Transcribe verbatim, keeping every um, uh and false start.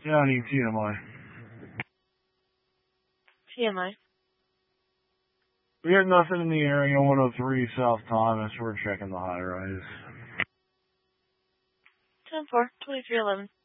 Yeah, I need T M I. T M I. We got nothing in the area, one oh three South Thomas. We're checking the high rise. ten four, twenty-three eleven.